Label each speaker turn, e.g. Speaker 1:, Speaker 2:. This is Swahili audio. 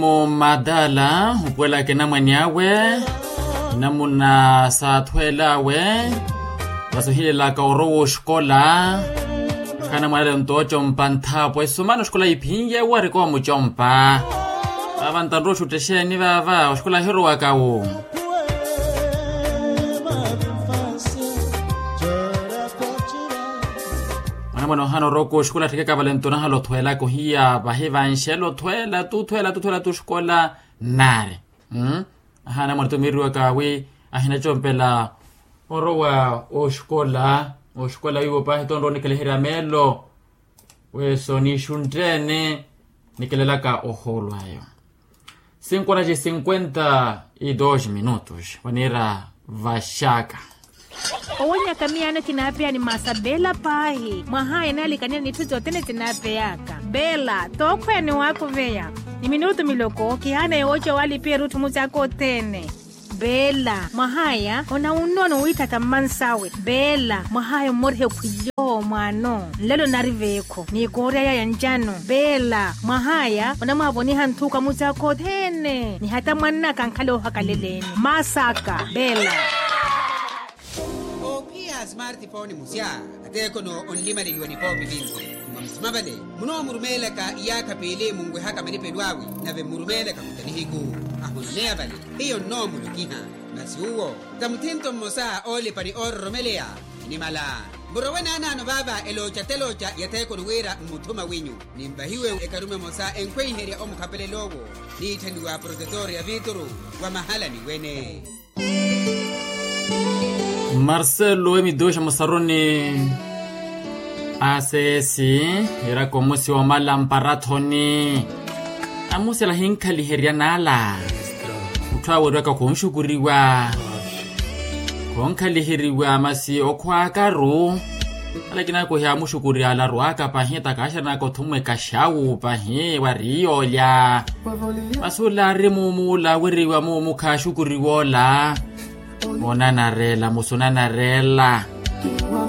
Speaker 1: Madala ukwela kena mwanyawe namuna sathwela we basuhilela ka orowo shkola kana mwana ntocho mpanthapo esumana shkola iphinge wari kwa muchompa avantandro shutesheni vava shkola hero wakawo mwana hano roko shkola tikeka valentona halo thwela ko hiya bahevanshelo thwela tu shkola nare hana mwana tomiriwa kawe ahina chompela orowa o shkola yugo pa hitondo nikelehera melo weso ni shundene nikelelaka oholo ayo 5:52 minutos wanera vashaka
Speaker 2: Owonya kamiana kinapea ni masabela pahi mahaya nali kanya ni tuzo tene tinapeyaka bela tokwe ni wako veya ni minuto miloko kihana yocho wali pia rutu muzako tene bela mahaya ona unono uitata mansawe bela mahaya morhe kuyo mwano lelo nariveko ni korea ya njano bela mahaya ona mwaboni hantuka muzako tene ni hata mwana kankalo hakaleleni masaka bela
Speaker 3: smartphone musya ateko no onlima liwani po bibinzi mumsmabale muno murumela ka iyaka pele mungwe haka manipe lwawi nave murumela ka kutanihigu ahone abale hiyo no mulukiha nasuwo tamtinto mosa ole pari orromelea ni mala Burowena nano baba elocha yateko nuwera mutuma winyu nimbahiwe ekarume mosa enkweiheri omukapele lowo ni tenduwa protetor ya vituru wa mahala ni wene
Speaker 1: Marcelo Emidosha Masaroni asesi era como si wa malamparatoni amusi la hinkali herianala utwawe raka konshukuriwa konkali heriwa masi okwakaru alakina ko ya mushukuri ala ruaka pahita kasha na ko thumwe kashawu pahi wariyo ya masula remumula weriwa mu khashukuriwola Mona narela musona narela